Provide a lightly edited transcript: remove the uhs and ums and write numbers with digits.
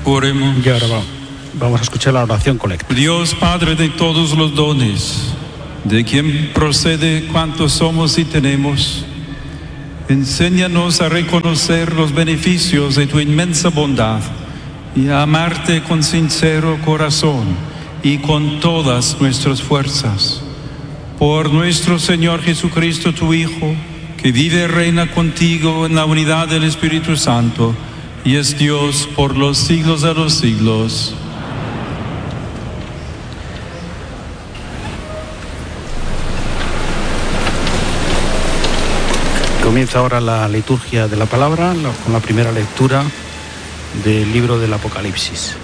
Oremos. Y ahora vamos a escuchar la oración colecta. Dios Padre de todos los dones, de quien procede cuanto somos y tenemos, enséñanos a reconocer los beneficios de tu inmensa bondad y a amarte con sincero corazón y con todas nuestras fuerzas. Por nuestro Señor Jesucristo, tu Hijo, que vive y reina contigo en la unidad del Espíritu Santo, y es Dios por los siglos de los siglos. Comienza ahora la liturgia de la palabra con la primera lectura del libro del Apocalipsis.